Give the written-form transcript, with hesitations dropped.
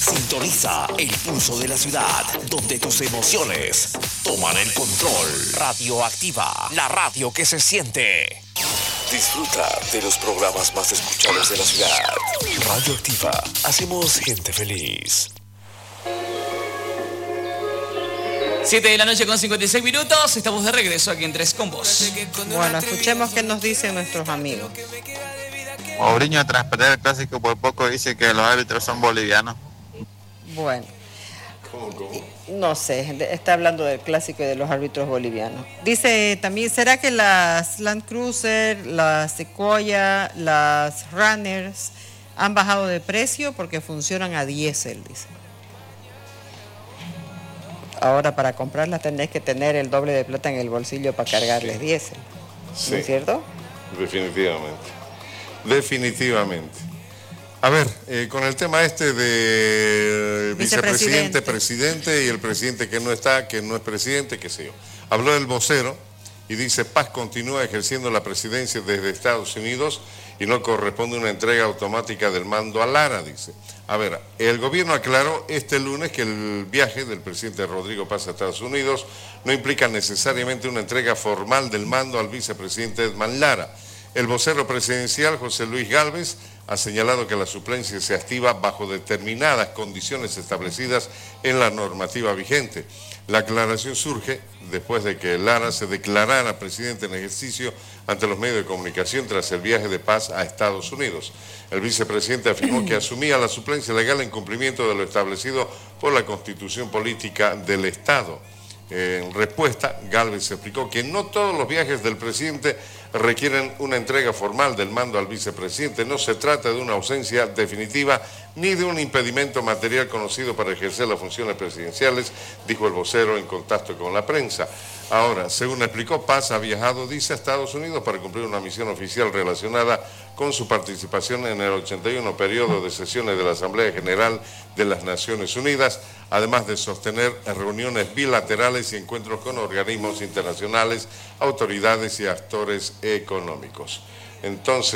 Sintoniza el pulso de la ciudad, donde tus emociones toman el control. Radioactiva, la radio que se siente. Disfruta de los programas más escuchados de la ciudad. Radioactiva, hacemos gente feliz. 7 de la noche con 56 minutos, estamos de regreso aquí en Tres con Vos. Bueno, escuchemos qué nos dicen nuestros amigos. Mourinho, tras perder el clásico por poco, dice que los árbitros son bolivianos. Bueno, no sé, está hablando del clásico y de los árbitros bolivianos. Dice también, ¿será que las Land Cruiser, las Sequoia, las Runners han bajado de precio porque funcionan a diésel? Dice. Ahora para comprarlas tenés que tener el doble de plata en el bolsillo para cargarles diésel. Sí, ¿No es cierto? Definitivamente. A ver, con el tema este de vicepresidente, presidente y el presidente que no está, que no es presidente, qué sé yo. Habló el vocero y dice, Paz continúa ejerciendo la presidencia desde Estados Unidos y no corresponde una entrega automática del mando a Lara, dice. A ver, el gobierno aclaró este lunes que el viaje del presidente Rodrigo Paz a Estados Unidos no implica necesariamente una entrega formal del mando al vicepresidente Edman Lara. El vocero presidencial, José Luis Gálvez, ha señalado que la suplencia se activa bajo determinadas condiciones establecidas en la normativa vigente. La aclaración surge después de que Lara se declarara presidente en ejercicio ante los medios de comunicación tras el viaje de Paz a Estados Unidos. El vicepresidente afirmó que asumía la suplencia legal en cumplimiento de lo establecido por la Constitución Política del Estado. En respuesta, Gálvez explicó que no todos los viajes del presidente requieren una entrega formal del mando al vicepresidente. No se trata de una ausencia definitiva ni de un impedimento material conocido para ejercer las funciones presidenciales, dijo el vocero en contacto con la prensa. Ahora, según explicó, Paz ha viajado, dice, a Estados Unidos para cumplir una misión oficial relacionada con su participación en el 81 periodo de sesiones de la Asamblea General de las Naciones Unidas, además de sostener reuniones bilaterales y encuentros con organismos internacionales, autoridades y actores económicos. Entonces,